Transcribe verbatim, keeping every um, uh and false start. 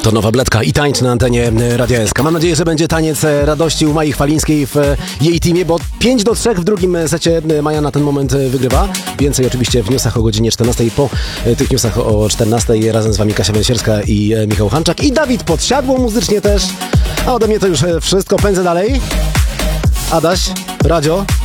To Nowa Bledka i tańcz na antenie Radia S K. Mam nadzieję, że będzie taniec radości u Mai Chwalińskiej w jej teamie, bo pięć do trzech w drugim secie Maja na ten moment wygrywa. Więcej oczywiście w newsach o godzinie czternastej. Po tych newsach o czternastej razem z wami Kasia Węsierska i Michał Hanczak i Dawid Podsiadło muzycznie też. A ode mnie to już wszystko. Pędzę dalej. Adaś, Radio.